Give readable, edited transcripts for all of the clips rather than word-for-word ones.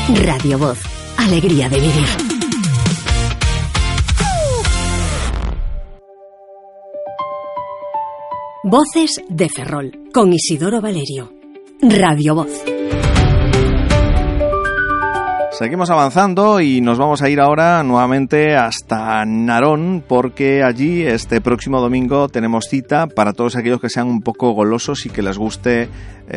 Radio Voz, alegría de vivir. Voces de Ferrol, con Isidoro Valerio. Radio Voz. Seguimos avanzando y nos vamos a ir ahora nuevamente hasta Narón, porque allí este próximo domingo tenemos cita para todos aquellos que sean un poco golosos y que les guste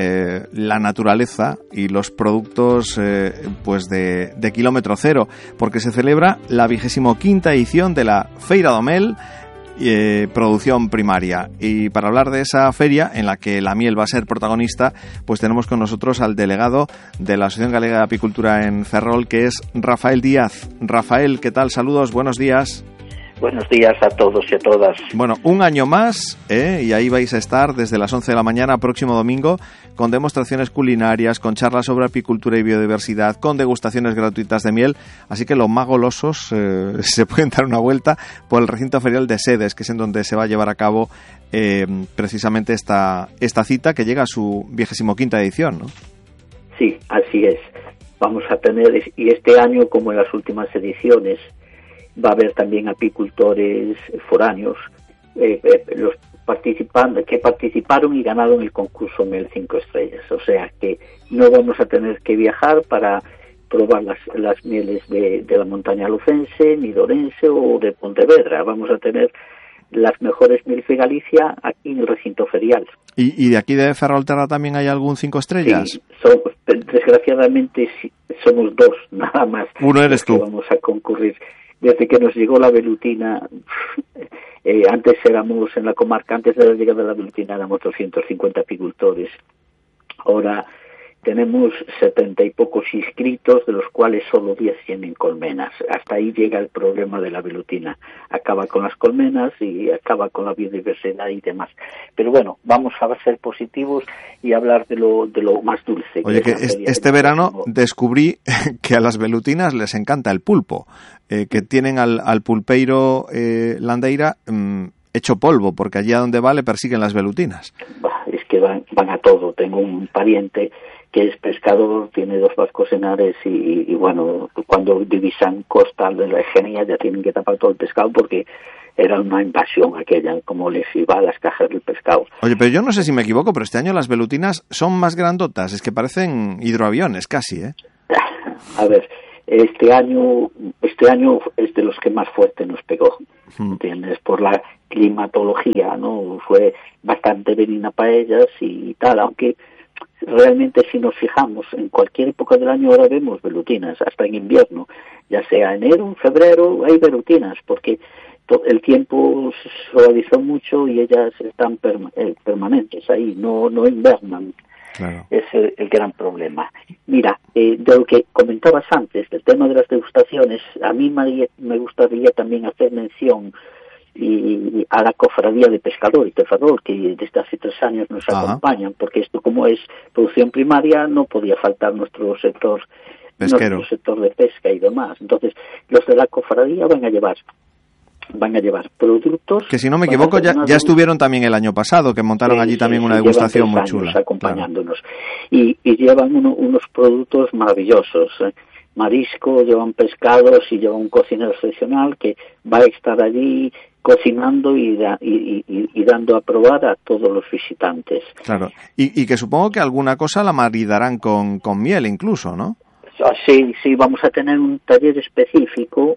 la naturaleza y los productos pues de kilómetro cero, porque se celebra la 25ª edición de la Feira do Mel, producción primaria. Y para hablar de esa feria en la que la miel va a ser protagonista, pues tenemos con nosotros al delegado de la Asociación Galega de Apicultura en Ferrol, que es Rafael Díaz. Rafael, ¿qué tal? Saludos, buenos días. Buenos días a todos y a todas. Bueno, un año más, y ahí vais a estar desde las 11 de la mañana próximo domingo, con demostraciones culinarias, con charlas sobre apicultura y biodiversidad, con degustaciones gratuitas de miel. Así que los más golosos se pueden dar una vuelta por el recinto ferial de Sedes, que es en donde se va a llevar a cabo precisamente esta cita, que llega a su 25ª edición, ¿no? Sí, así es. Vamos a tener, y este año, como en las últimas ediciones, va a haber también apicultores foráneos, los participantes que participaron y ganaron el concurso Mel 5 estrellas. O sea que no vamos a tener que viajar para probar las mieles de la montaña lucense, ni de Orense o de Pontevedra. Vamos a tener las mejores mieles de Galicia aquí en el recinto ferial. ¿Y de aquí de Ferrolterra también hay algún 5 estrellas? Sí, desgraciadamente somos dos, nada más. Uno eres tú. Vamos a concurrir. Desde que nos llegó la velutina, antes éramos en la comarca, antes de la llegada de la velutina éramos 250 apicultores. Ahora tenemos 70 y pocos inscritos, de los cuales solo 10 tienen colmenas. Hasta ahí llega el problema de la velutina. Acaba con las colmenas y acaba con la biodiversidad y demás. Pero bueno, vamos a ser positivos y hablar de lo más dulce. Oye, que este verano descubrí que a las velutinas les encanta el pulpo, que tienen al pulpeiro Landeira hecho polvo, porque allí a donde va le persiguen las velutinas. Es que van a todo. Tengo un pariente que es pescador, tiene 2 barcos en Ares y bueno, cuando divisan costa de la Egeria ya tienen que tapar todo el pescado porque era una invasión aquella, como les iba a las cajas del pescado. Oye, pero yo no sé si me equivoco, pero este año las velutinas son más grandotas, es que parecen hidroaviones casi, ¿eh? A ver, este año es de los que más fuerte nos pegó, ¿entiendes? Por la climatología, ¿no? Fue bastante benigna para ellas y tal, aunque realmente si nos fijamos en cualquier época del año ahora vemos velutinas, hasta en invierno, ya sea enero, febrero, hay velutinas, porque el tiempo se suavizó mucho y ellas están permanentes ahí, no invernan. Claro. Es el gran problema. Mira, de lo que comentabas antes, del tema de las degustaciones, a mí me gustaría también hacer mención y a la cofradía de pescadores de Ferrol, que desde hace 3 años nos acompañan, porque esto, como es producción primaria, no podía faltar nuestro sector pesquero, nuestro sector de pesca y demás. Entonces, los de la cofradía van a llevar productos que, si no me equivoco, ya estuvieron también el año pasado, que montaron allí también una degustación muy chula, acompañándonos, claro. y llevan unos productos maravillosos, marisco, llevan pescados y llevan un cocinero excepcional que va a estar allí cocinando y dando a probar a todos los visitantes. Claro, y que supongo que alguna cosa la maridarán con miel incluso, ¿no? Sí, vamos a tener un taller específico,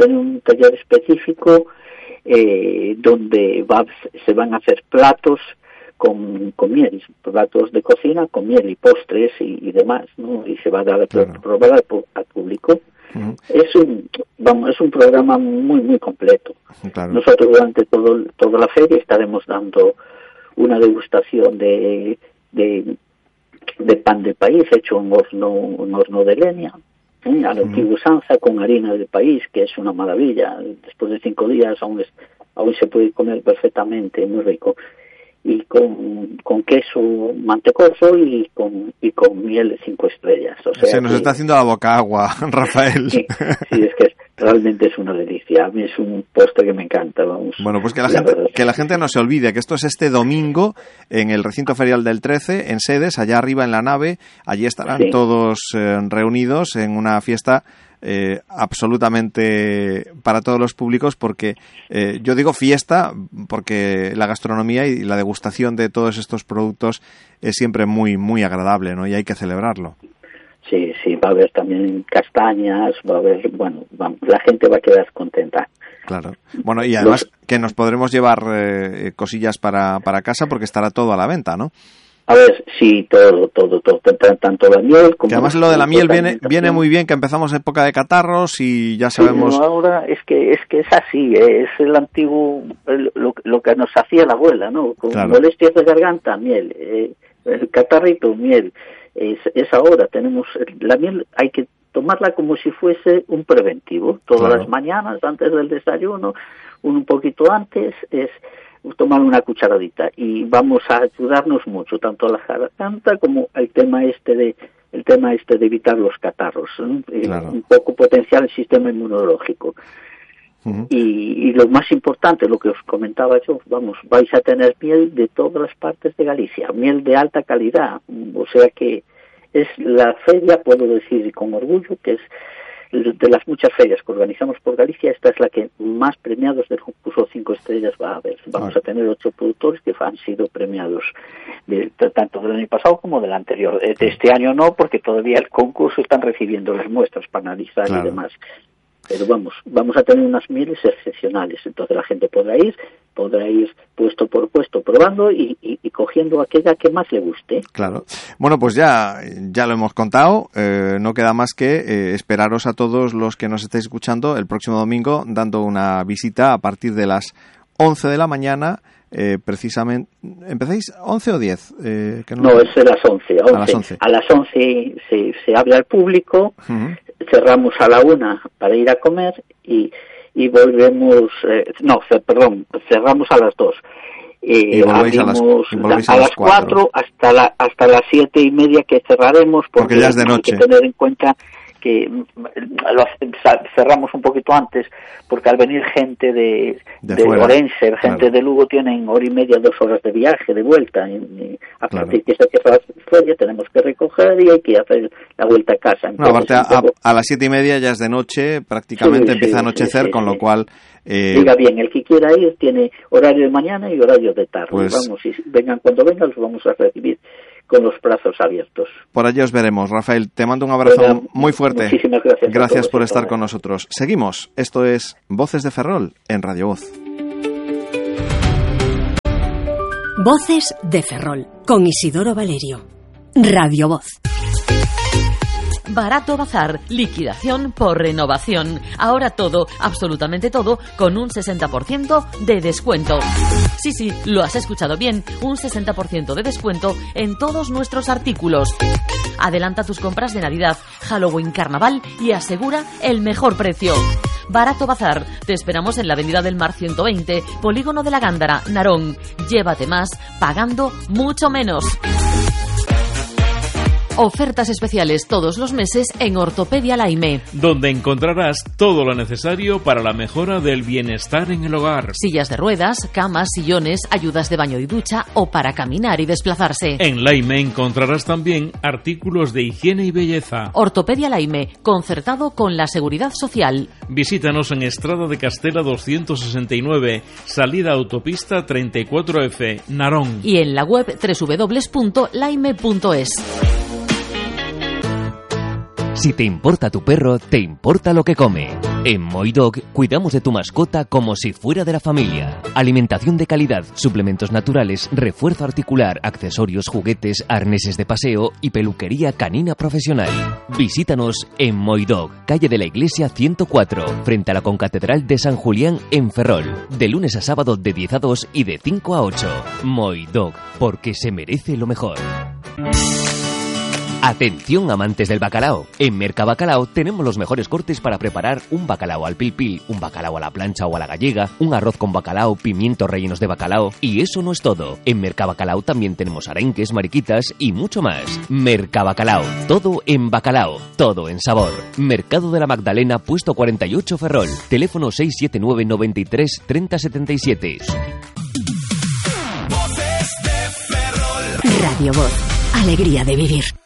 donde se van a hacer platos con miel, platos de cocina con miel y postres y demás, ¿no? Y se va a dar a probar al público. Uh-huh. Es un programa muy muy completo. Claro. Nosotros durante toda la feria estaremos dando una degustación de pan del país hecho en horno de leña, a la antigua usanza, con harina del país, que es una maravilla. Después de 5 días aún se puede comer perfectamente, muy rico, y con queso mantecoso y con miel de 5 estrellas. O sea, se nos está haciendo la boca agua, Rafael. Sí, es que realmente es una delicia. A mí es un postre que me encanta, vamos. Bueno, pues que la gente no se olvide que esto es este domingo en el recinto ferial del 13, en Sedes, allá arriba en la nave. Allí estarán todos reunidos en una fiesta absolutamente para todos los públicos, porque yo digo fiesta porque la gastronomía y la degustación de todos estos productos es siempre muy, muy agradable, ¿no? Y hay que celebrarlo. Sí, va a haber también castañas, va a haber, la gente va a quedar contenta. Claro. Bueno, y además que nos podremos llevar cosillas para casa porque estará todo a la venta, ¿no? A ver, sí, todo, tanto la miel como... Que además lo de la miel viene muy bien, que empezamos época de catarros y ya sabemos... Sí, ahora es que es así, es el antiguo, lo que nos hacía la abuela, ¿no? Con molestias de garganta, miel, el catarrito, miel. Es ahora, tenemos la miel, hay que tomarla como si fuese un preventivo. Todas las mañanas, antes del desayuno, un poquito antes, es tomar una cucharadita y vamos a ayudarnos mucho, tanto a la garganta como el tema este de evitar los catarros, ¿no? Un poco potenciar el sistema inmunológico. Uh-huh. Y lo más importante, lo que os comentaba yo, vais a tener miel de todas las partes de Galicia, miel de alta calidad, o sea que es la feria, puedo decir con orgullo, que es de las muchas ferias que organizamos por Galicia, esta es la que más premiados del concurso 5 estrellas va a haber. Vamos a tener 8 productores que han sido premiados tanto del año pasado como del anterior. De este año no, porque todavía el concurso están recibiendo las muestras para analizar y demás. Pero vamos a tener unas mieles excepcionales, entonces la gente podrá ir puesto por puesto probando y cogiendo aquella que más le guste. Claro. Bueno, pues ya lo hemos contado, no queda más que esperaros a todos los que nos estéis escuchando el próximo domingo, dando una visita a partir de las 11 de la mañana, precisamente. ¿Empezáis 11 o 10? No, es a las 11. A las 11 se abre al público. Uh-huh. Cerramos a la 1 para ir a comer y volvemos, cerramos a las 2. Y abrimos a las 4 hasta las 7:30 que cerraremos, porque ya es de noche. Hay que tener en cuenta que cerramos un poquito antes, porque al venir gente de Orense, gente de Lugo, tienen 1:30, 2 horas de viaje, de vuelta. A partir de que se feria tenemos que recoger y hay que hacer la vuelta a casa. Entonces, aparte, a las 7:30 ya es de noche, prácticamente empieza a anochecer, con lo cual... Diga bien, el que quiera ir tiene horario de mañana y horario de tarde. Pues, y vengan cuando vengan, los vamos a recibir con los brazos abiertos. Por allí os veremos. Rafael, te mando un abrazo muy fuerte. Muchísimas gracias. Gracias por estar con nosotros. Seguimos. Esto es Voces de Ferrol en Radio Voz. Voces de Ferrol con Isidoro Valerio. Radio Voz. Barato Bazar, liquidación por renovación. Ahora todo, absolutamente todo, con un 60% de descuento. Sí, lo has escuchado bien, un 60% de descuento en todos nuestros artículos. Adelanta tus compras de Navidad, Halloween, Carnaval y asegura el mejor precio. Barato Bazar, te esperamos en la Avenida del Mar 120, Polígono de la Gándara, Narón. Llévate más, pagando mucho menos. Ofertas especiales todos los meses en Ortopedia Laime, donde encontrarás todo lo necesario para la mejora del bienestar en el hogar. Sillas de ruedas, camas, sillones, ayudas de baño y ducha o para caminar y desplazarse. En Laime encontrarás también artículos de higiene y belleza. Ortopedia Laime, concertado con la Seguridad Social. Visítanos en Estrada de Castela 269, salida autopista 34F, Narón. Y en la web www.laime.es. Si te importa tu perro, te importa lo que come. En Moidog cuidamos de tu mascota como si fuera de la familia. Alimentación de calidad, suplementos naturales, refuerzo articular, accesorios, juguetes, arneses de paseo y peluquería canina profesional. Visítanos en Moidog, calle de la Iglesia 104, frente a la Concatedral de San Julián en Ferrol. De lunes a sábado de 10 a 2 y de 5 a 8. Moidog, porque se merece lo mejor. Atención amantes del bacalao. En Mercabacalao tenemos los mejores cortes para preparar un bacalao al pil pil, un bacalao a la plancha o a la gallega, un arroz con bacalao, pimientos rellenos de bacalao. Y eso no es todo. En Mercabacalao también tenemos arenques, mariquitas y mucho más. Mercabacalao. Todo en bacalao. Todo en sabor. Mercado de la Magdalena, puesto 48 Ferrol. Teléfono 679 93 30 77. Radio Voz. Alegría de vivir.